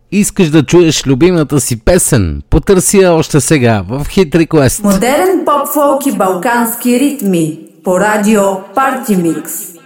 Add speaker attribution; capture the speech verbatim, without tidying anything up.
Speaker 1: Искаш да чуеш любимата си песен? Потърси я още сега в Hit Request.
Speaker 2: Модерен поп-фолк и балкански ритми по радио Party Mix.